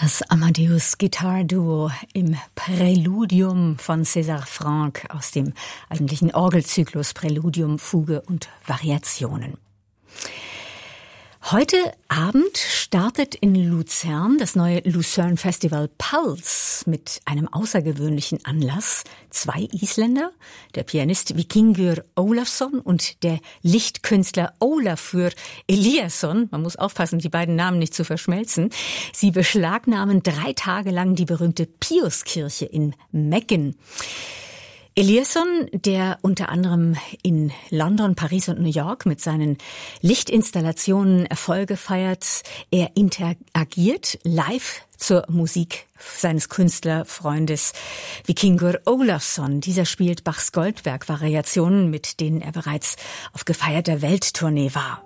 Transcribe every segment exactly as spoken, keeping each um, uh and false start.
Das Amadeus Guitar Duo im Präludium von César Franck aus dem eigentlichen Orgelzyklus Präludium, Fuge und Variationen. Heute Abend startet in Luzern das neue Lucerne Festival Pulse mit einem außergewöhnlichen Anlass. Zwei Isländer, der Pianist Víkingur Ólafsson und der Lichtkünstler Ólafur Eliasson, man muss aufpassen, die beiden Namen nicht zu verschmelzen, sie beschlagnahmen drei Tage lang die berühmte Piuskirche in Meggen. Eliasson, der unter anderem in London, Paris und New York mit seinen Lichtinstallationen Erfolge feiert, er interagiert live zur Musik seines Künstlerfreundes Víkingur Ólafsson. Dieser spielt Bachs Goldberg-Variationen, mit denen er bereits auf gefeierter Welttournee war.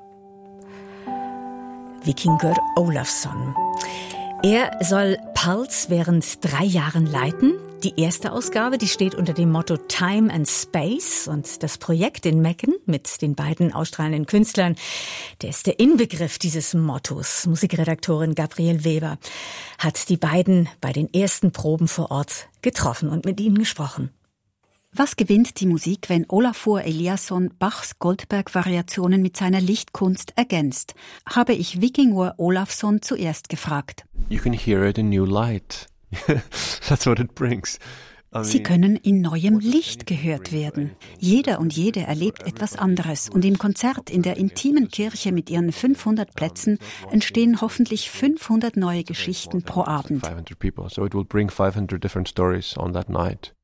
Víkingur Ólafsson. Er soll Pulse während drei Jahren leiten. Die erste Ausgabe, die steht unter dem Motto Time and Space, und das Projekt in Meggen mit den beiden ausstrahlenden Künstlern, der ist der Inbegriff dieses Mottos. Musikredaktorin Gabriele Weber hat die beiden bei den ersten Proben vor Ort getroffen und mit ihnen gesprochen. Was gewinnt die Musik, wenn Ólafur Eliasson Bachs Goldberg-Variationen mit seiner Lichtkunst ergänzt? Habe ich Víkingur Ólafsson zuerst gefragt. You can hear it in new light. That's what it brings. Sie können in neuem Licht gehört werden. Jeder und jede erlebt etwas anderes. Und im Konzert in der intimen Kirche mit ihren fünfhundert Plätzen entstehen hoffentlich fünfhundert neue Geschichten pro Abend. So it will bring five hundred different stories on that night.